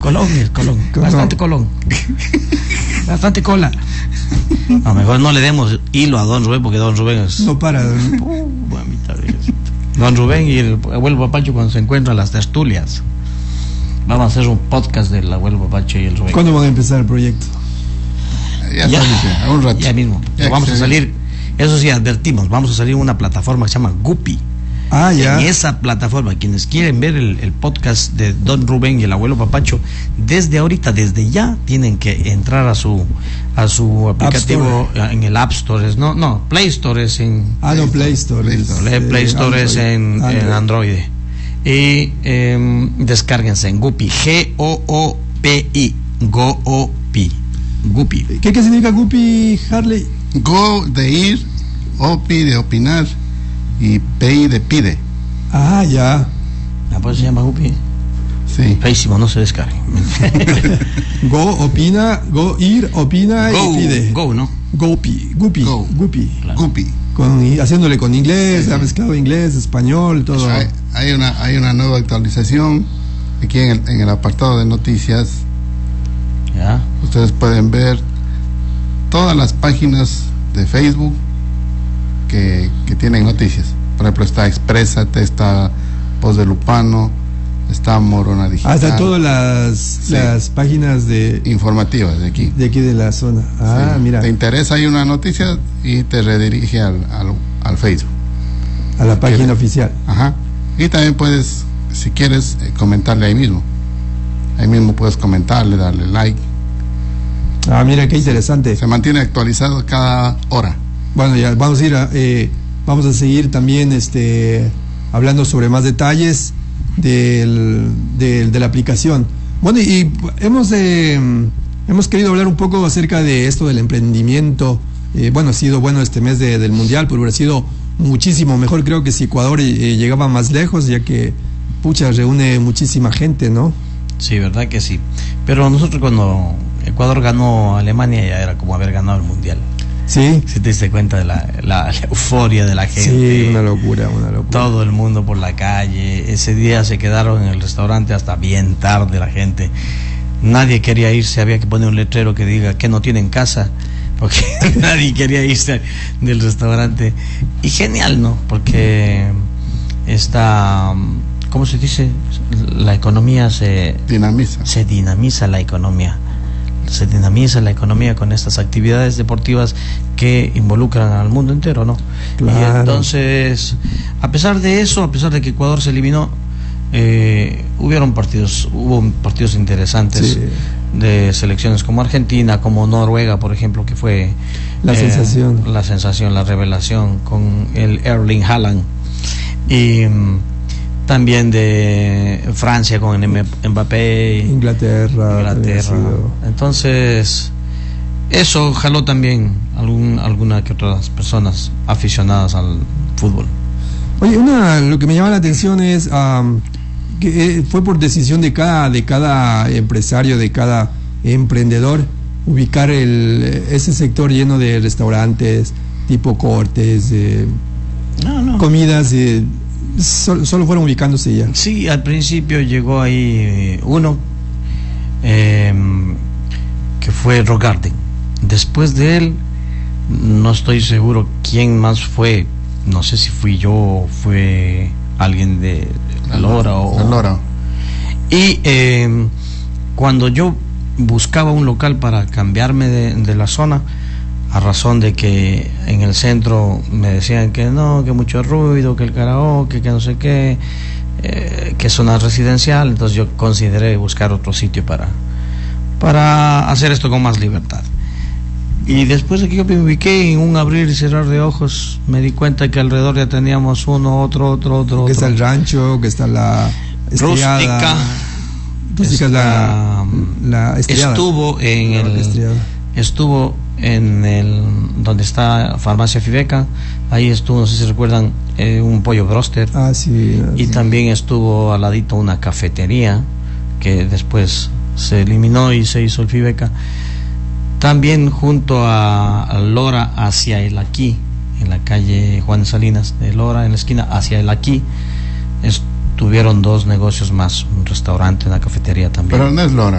Colón. Bastante Colón. Bastante cola. A lo mejor no le demos hilo a don Rubén, porque don Rubén es... No para. Don Rubén y el abuelo Papacho cuando se encuentran las tertulias. Vamos a hacer un podcast del abuelo Papacho y el Rubén. ¿Cuándo van a empezar el proyecto? Ya, un rato. Ya mismo. Vamos a salir, eso sí, advertimos, vamos a salir en una plataforma que se llama Guppy. Ya. En esa plataforma, quienes quieren ver el podcast de don Rubén y el abuelo Papacho, desde ahorita, desde ya, tienen que entrar a su aplicativo en el App Store. No, Play Store es en... Play Store. Play Store es en Android. Y descárguense en Guppy, G-O-O-P-I, Guppy. ¿Qué significa Guppy, Harley? Go de ir, Opi de opinar y PI de pide. Ya. Pues se llama Guppy. Sí. Feísimo, no se descargue. Go, opina, go, ir, opina y pide. Go, ¿no? Guppy. Go. Guppy. Claro. Guppy. Haciéndole con inglés, ha mezclado inglés, español, todo. Hay una nueva actualización aquí en el apartado de noticias. Ya. Ustedes pueden ver todas las páginas de Facebook que tienen noticias. Por ejemplo, está Exprésate, está Voz de Lupano, está Morona Digital. Hasta todas las páginas informativas de aquí. De aquí de la zona. Sí. Mira. Te interesa, hay una noticia y te redirige al Facebook. A la página oficial. Ajá. Y también puedes, si quieres, comentarle ahí mismo. Ahí mismo puedes comentarle, darle like. Mira qué interesante. Se mantiene actualizado cada hora. Bueno, ya vamos a ir vamos a seguir también hablando sobre más detalles de la aplicación. Bueno, y hemos querido hablar un poco acerca de esto del emprendimiento. Ha sido bueno este mes del Mundial, pero hubiera sido muchísimo mejor, creo, que si Ecuador llegaba más lejos, ya que reúne muchísima gente, ¿no? Sí, verdad que sí. Pero nosotros cuando Ecuador ganó a Alemania ya era como haber ganado el Mundial. Sí. Si te diste cuenta de la euforia de la gente. Sí, una locura. Todo el mundo por la calle. Ese día se quedaron en el restaurante hasta bien tarde la gente. Nadie quería irse, había que poner un letrero que diga que no tienen casa, porque nadie quería irse del restaurante. Y genial, ¿no? Porque está... ¿Cómo se dice? La economía se dinamiza la economía. Se dinamiza la economía con estas actividades deportivas que involucran al mundo entero, ¿no? Claro. Y entonces, a pesar de eso, a pesar de que Ecuador se eliminó, hubo partidos interesantes, sí, de selecciones como Argentina, como Noruega, por ejemplo, que fue la sensación, la revelación con el Erling Haaland, y también de Francia con Mbappé, Inglaterra. Entonces eso jaló también alguna que otras personas aficionadas al fútbol. Oye, lo que me llama la atención es que fue por decisión de cada empresario, de cada emprendedor, ubicar ese sector lleno de restaurantes, tipo cortes, comidas, solo fueron ubicándose ya. Sí, al principio llegó ahí uno que fue Rogarden. Después de él no estoy seguro quién más fue. No sé si fui yo o fue alguien de Lora y cuando yo buscaba un local para cambiarme de la zona, a razón de que en el centro me decían que no, que mucho ruido, que el karaoke, que no sé qué, que zona residencial, entonces yo consideré buscar otro sitio para hacer esto con más libertad. Y después de que yo me ubiqué, en un abrir y cerrar de ojos, me di cuenta que alrededor ya teníamos uno, otro. Que está el rancho, que está la estriada. Rústica es la estriada. Estuvo en el donde está Farmacia Fibeca, ahí estuvo, no sé si recuerdan, un pollo broster. Y también estuvo al ladito una cafetería que después se eliminó y se hizo el Fibeca. También junto a Lora hacia el Aquí, en la calle Juan Salinas de Lora, en la esquina hacia el Aquí, tuvieron dos negocios más, un restaurante, una cafetería también. Pero no es Lora.